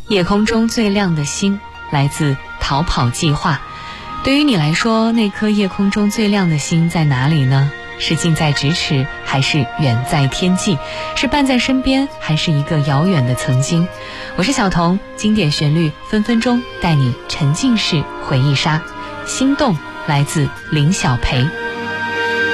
夜空中最亮的星，来自逃跑计划。对于你来说，那颗夜空中最亮的星在哪里呢？是近在咫尺，还是远在天际？是伴在身边，还是一个遥远的曾经？我是小童，经典旋律分分钟带你沉浸式回忆杀。心动来自林小培。